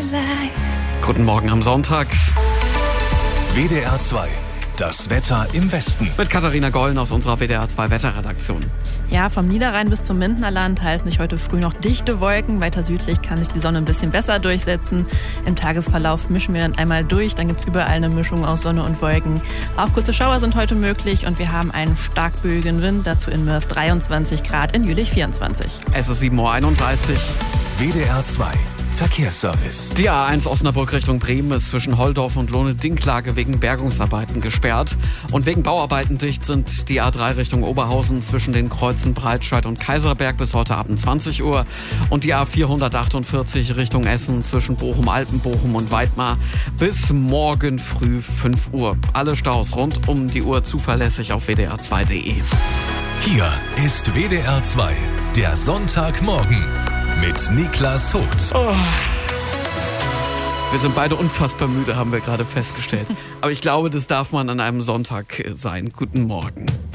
Guten Morgen am Sonntag. WDR 2. Das Wetter im Westen. Mit Katharina Gollen aus unserer WDR 2 Wetterredaktion. Ja, vom Niederrhein bis zum Mindenerland halten sich heute früh noch dichte Wolken. Weiter südlich kann sich die Sonne ein bisschen besser durchsetzen. Im Tagesverlauf mischen wir dann einmal durch. Dann gibt es überall eine Mischung aus Sonne und Wolken. Auch kurze Schauer sind heute möglich und wir haben einen stark böigen Wind. Dazu in Mörs 23 Grad, in Jülich 24. Es ist 7.31 Uhr. WDR 2. Verkehrsservice. Die A1 Osnabrück Richtung Bremen ist zwischen Holdorf und Lohne-Dinklage wegen Bergungsarbeiten gesperrt. Und wegen Bauarbeiten dicht sind die A3 Richtung Oberhausen zwischen den Kreuzen Breitscheid und Kaiserberg bis heute Abend 20 Uhr. Und die A448 Richtung Essen zwischen Bochum, Altenbochum und Weidmar bis morgen früh 5 Uhr. Alle Staus rund um die Uhr zuverlässig auf wdr2.de. Hier ist WDR 2, der Sonntagmorgen mit Niklas Vogt. Wir sind beide unfassbar müde, haben wir gerade festgestellt. Aber ich glaube, das darf man an einem Sonntag sein. Guten Morgen.